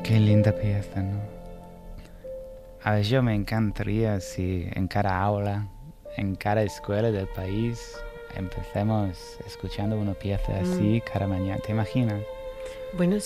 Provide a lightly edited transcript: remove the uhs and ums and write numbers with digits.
Qué linda pieza, ¿no? A ver, yo me encantaría si en cada aula, en cada escuela del país, empecemos escuchando una pieza Mm, así cada mañana. ¿Te imaginas? Bueno,